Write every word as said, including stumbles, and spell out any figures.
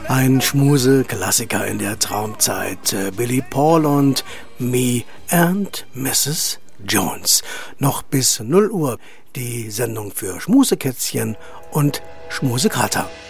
Ein Schmuse-Klassiker in der Traumzeit. Billy Paul und Me and Missus Jones. Noch bis null Uhr die Sendung für Schmusekätzchen und Schmusekater.